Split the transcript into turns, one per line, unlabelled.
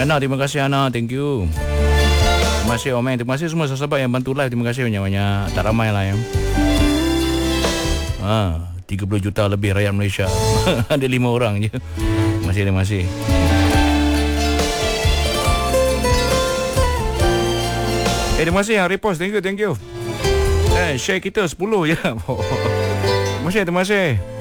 Ana, terima kasih Ana. Thank you. Terima kasih Omen. Terima kasih semua sahabat yang bantu live. Terima kasih banyak-banyak. Tak ramai lah ya. 30 juta lebih rakyat Malaysia. Ada 5 orang je. Terima kasih. Terima kasih yang repost. Thank you. Share kita 10 je. Terima kasih.